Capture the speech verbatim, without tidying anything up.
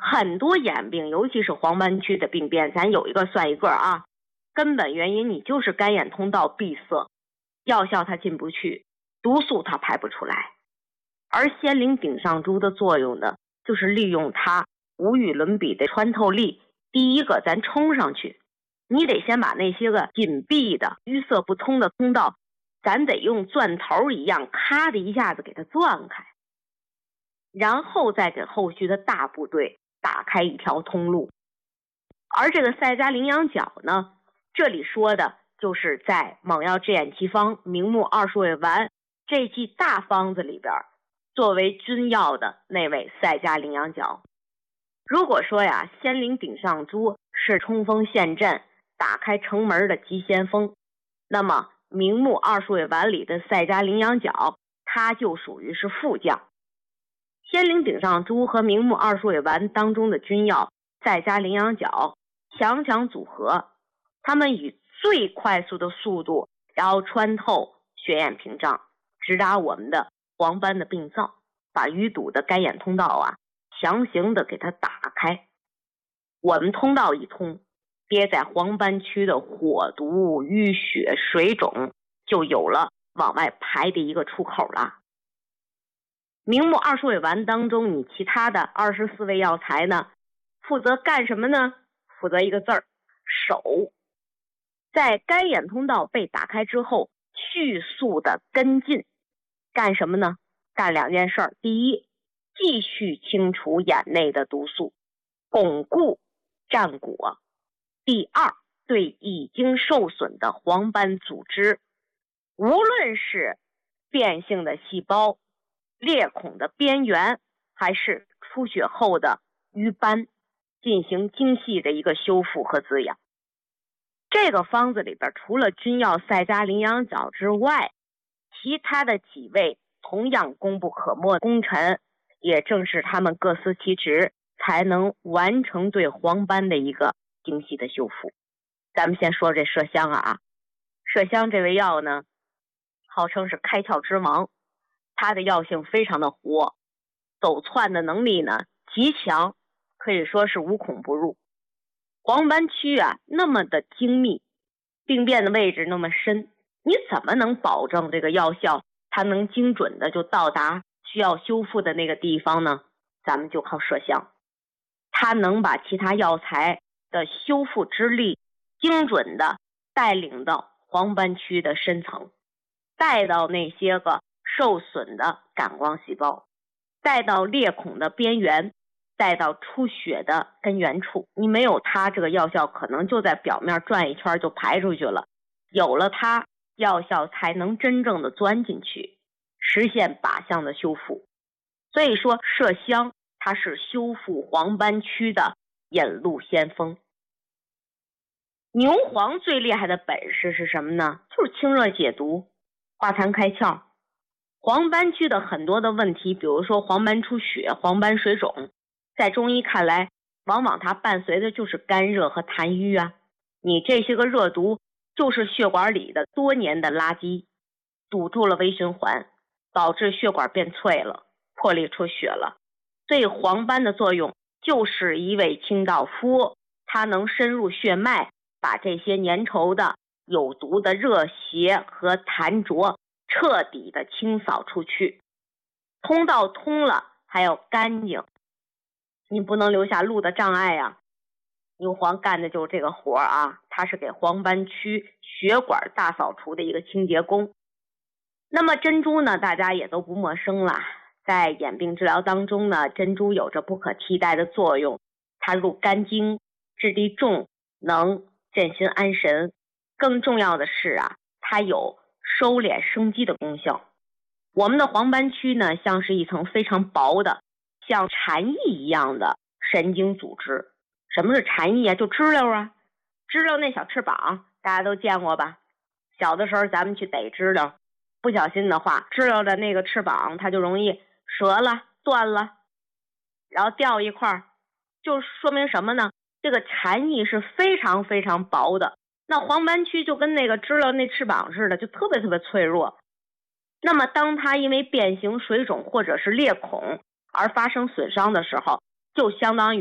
很多眼病，尤其是黄斑区的病变，咱有一个算一个啊。根本原因你就是干眼通道闭塞，药效它进不去，毒素它排不出来。而仙灵顶上珠的作用呢，就是利用它无与伦比的穿透力，第一个咱冲上去，你得先把那些个紧闭的淤塞不通的通道，咱得用钻头一样咔的一下子给它钻开，然后再给后续的大部队打开一条通路。而这个赛加羚羊角呢，这里说的就是在猛药制眼奇方明目二数位丸这剂大方子里边作为君药的那位赛加羚羊角。如果说呀，仙灵顶上珠是冲锋陷阵打开城门的急先锋，那么明目二数位丸里的赛加羚羊角它就属于是副将。仙灵顶上珠和明目二数位丸当中的君药赛加羚羊角强强组合，他们以最快速的速度，然后穿透血眼屏障，直达我们的黄斑的病灶，把淤堵的干眼通道啊强行的给它打开。我们通道一通，憋在黄斑区的火毒淤血水肿就有了往外排的一个出口了。明目二数位丸当中，你其他的二十四味药材呢，负责干什么呢？负责一个字儿，守。在干眼通道被打开之后，迅速的跟进，干什么呢？干两件事儿。第一，继续清除眼内的毒素，巩固战果。第二，对已经受损的黄斑组织，无论是变性的细胞、裂孔的边缘，还是出血后的瘀斑，进行精细的一个修复和滋养。这个方子里边除了君药赛加羚羊角之外，其他的几位同样功不可没的功臣，也正是他们各司其职，才能完成对黄斑的一个精细的修复。咱们先说这麝香啊，麝香这味药呢，号称是开窍之王，它的药性非常的活，走窜的能力呢极强，可以说是无孔不入。黄斑区啊那么的精密，病变的位置那么深，你怎么能保证这个药效它能精准的就到达需要修复的那个地方呢？咱们就靠麝香，它能把其他药材的修复之力精准的带领到黄斑区的深层，带到那些个受损的感光细胞，带到裂孔的边缘，带到出血的根源处。你没有它，这个药效可能就在表面转一圈就排出去了，有了它，药效才能真正的钻进去，实现靶向的修复。所以说麝香它是修复黄斑区的引路先锋。牛黄最厉害的本事是什么呢？就是清热解毒，化痰开窍。黄斑区的很多的问题，比如说黄斑出血、黄斑水肿，在中医看来，往往它伴随的就是干热和痰瘀啊。你这些个热毒就是血管里的多年的垃圾，堵住了微循环，导致血管变脆了，破裂出血了。所以黄斑的作用就是一味清道夫，它能深入血脉，把这些粘稠的有毒的热邪和痰浊彻底的清扫出去。通道通了还要干净，你不能留下路的障碍啊。牛黄干的就是这个活啊，它是给黄斑区血管大扫除的一个清洁工。那么珍珠呢，大家也都不陌生了，在眼病治疗当中呢，珍珠有着不可替代的作用，它入肝经，质地重，能镇心安神。更重要的是啊，它有收敛生肌的功效。我们的黄斑区呢，像是一层非常薄的像蝉翼一样的神经组织。什么是蝉翼啊？就知了啊，知了那小翅膀大家都见过吧？小的时候咱们去逮知了，不小心的话，知了的那个翅膀它就容易折了断了，然后掉一块，就说明什么呢？这个蝉翼是非常非常薄的，那黄斑区就跟那个知了那翅膀似的，就特别特别脆弱。那么当它因为变形水肿或者是裂孔而发生损伤的时候，就相当于